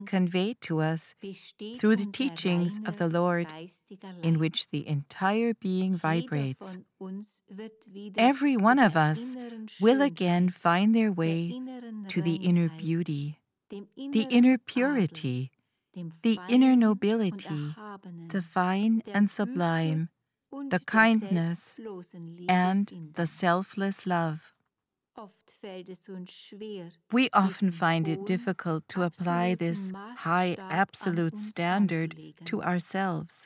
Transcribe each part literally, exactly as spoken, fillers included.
conveyed to us through the teachings of the Lord, in which the entire being vibrates. Every one of us will again find their way to the inner beauty, the inner purity, the inner nobility, the fine and sublime, the kindness, and the selfless love. We often find it difficult to apply this high absolute standard to ourselves.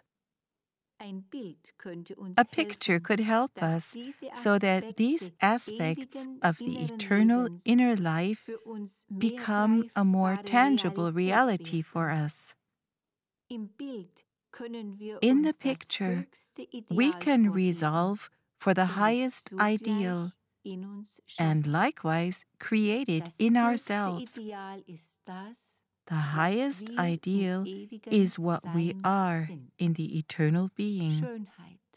A picture could help us so that these aspects of the eternal inner life become a more tangible reality for us. In the picture, we can resolve for the highest ideal and likewise create it in ourselves. The highest ideal is what we are in the eternal being.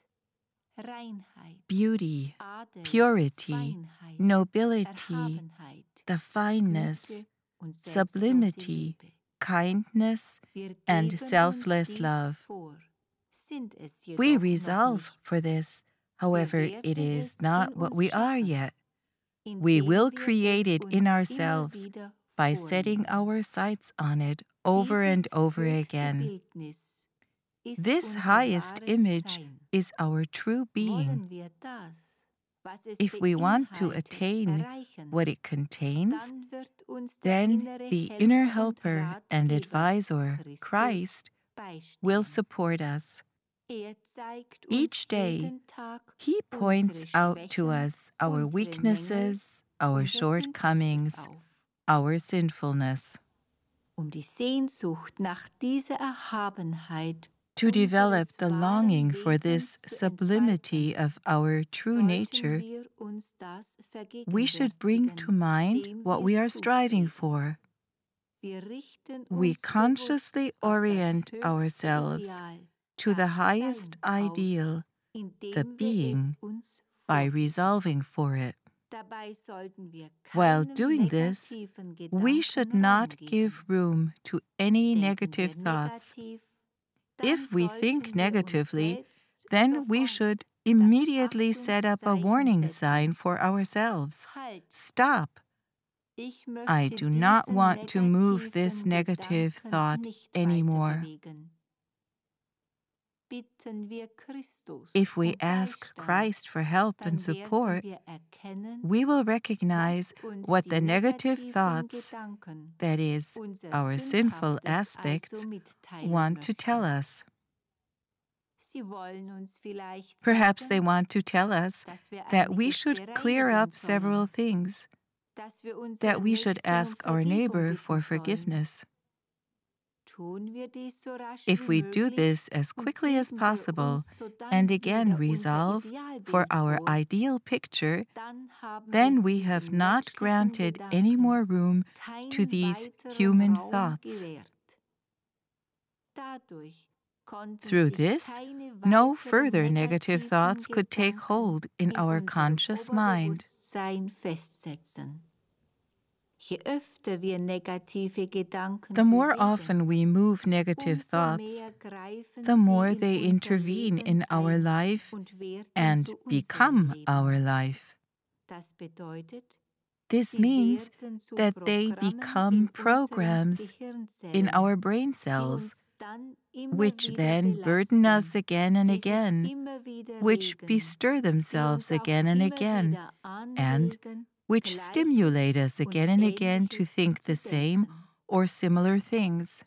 Beauty, purity, nobility, the fineness, sublimity, kindness, and selfless love. We resolve for this, however, it is not what we are yet. We will create it in ourselves by setting our sights on it over and over again. This highest image is our true being. If we want to attain what it contains, then the inner helper and advisor, Christ, will support us. Each day, He points out to us our weaknesses, our shortcomings, our sinfulness. To develop the longing for this sublimity of our true nature, we should bring to mind what we are striving for. We consciously orient ourselves to the highest ideal, the being, by resolving for it. While doing this, we should not give room to any negative thoughts. If we think negatively, then we should immediately set up a warning sign for ourselves. Stop! I do not want to move this negative thought anymore. If we ask Christ for help and support, we will recognize what the negative thoughts, that is, our sinful aspects, want to tell us. Perhaps they want to tell us that we should clear up several things, that we should ask our neighbor for forgiveness. If we do this as quickly as possible and again resolve for our ideal picture, then we have not granted any more room to these human thoughts. Through this, no further negative thoughts could take hold in our conscious mind. The more often we move negative thoughts, the more they intervene in our life and become our life. This means that they become programs in our brain cells, which then burden us again and again, which bestir themselves again and again, and which stimulate us again and again to think the same or similar things.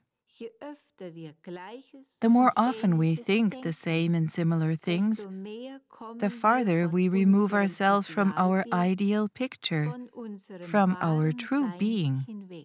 The more often we think the same and similar things, the farther we remove ourselves from our ideal picture, from our true being.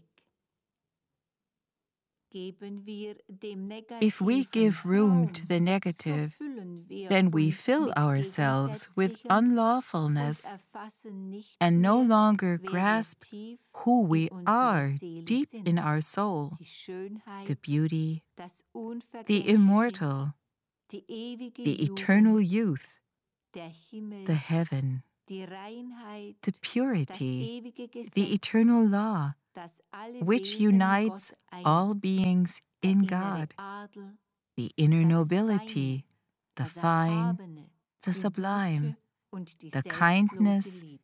If we give room to the negative, then we fill ourselves with unlawfulness and no longer grasp who we are deep in our soul, the beauty, the immortal, the eternal youth, the heaven, the purity, the eternal law, which unites all beings in God, the inner nobility, the fine, the sublime, the kindness